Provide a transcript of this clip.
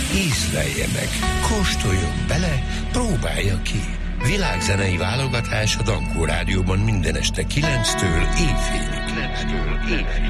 Ízlelje meg, kóstoljon bele, próbálja ki. Világzenei válogatás a Dankó Rádióban minden este 9-től éjfélig.